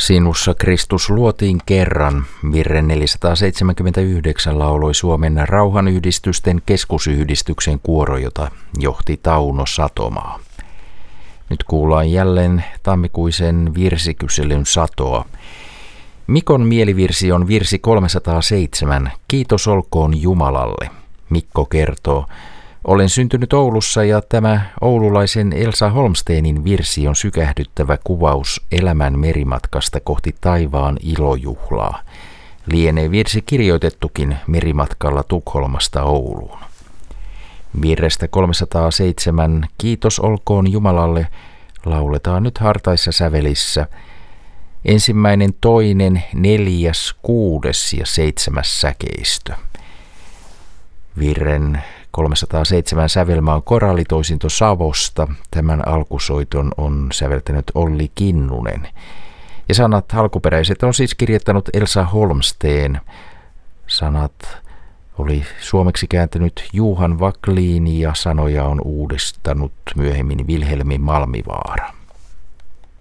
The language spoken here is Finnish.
Sinussa Kristus luotiin kerran, virre 479 lauloi Suomen rauhanyhdistysten keskusyhdistyksen kuoro, jota johti Tauno Satomaa. Nyt kuullaan jälleen tammikuisen virsikyselyn satoa. Mikon mielivirsi on virsi 307, Kiitos olkoon Jumalalle. Mikko kertoo, olen syntynyt Oulussa ja tämä oululaisen Elsa Holmsteenin virsi on sykähdyttävä kuvaus elämän merimatkasta kohti taivaan ilojuhlaa. Lienee virsi kirjoitettukin merimatkalla Tukholmasta Ouluun. Virrestä 307 Kiitos olkoon Jumalalle lauletaan nyt hartaissa sävelissä. 1., 2., 4., 6. ja 7. säkeistö. Virren 307 sävelmä on korallitoisinto Savosta. Tämän alkusoiton on säveltänyt Olli Kinnunen. Ja sanat alkuperäiset on siis kirjoittanut Elsa Holmsteen. Sanat oli suomeksi kääntänyt Juhan Wacklin ja sanoja on uudistanut myöhemmin Vilhelmi Malmivaara.